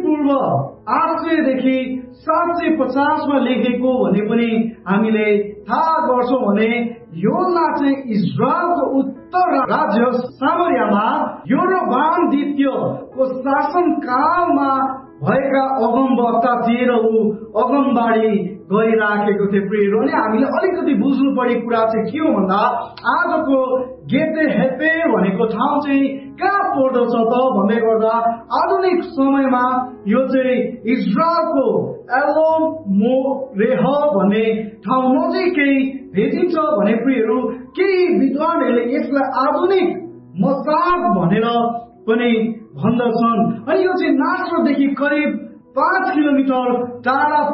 पूर्व 800 देखि 750 मा लेखेको भने पनि हामीले थाहा गर्छौं भने योना चाहिँ इजरायलको उत्तर राज्य सामरियामा यरोबाम द्वितीयको शासनकालमा भएका अगमवक्ता थिए र ऊ अगमबाडी गरिराखेको थिए प्रियहरू। अनि हामीले अलिकति बुझ्नु पर्ने कुरा चाहिँ के हो भन्दा आजको गेते हेपे भनेको ठाउँ चाहिँ कहाँ पर्दछ त भन्दै गर्दा आधुनिक समयमा यो चाहिँ इजरायलको एलोन मोरेह भन्ने ठाउँ नजिकै भेटिन्छ भने प्रियहरू केही विद्वानहरूले यसलाई आधुनिक मसाद भनेर पनि भन्दछन्। अनि यो चाहिँ नासरतदेखि करिब 5 किलोमिटर टाढा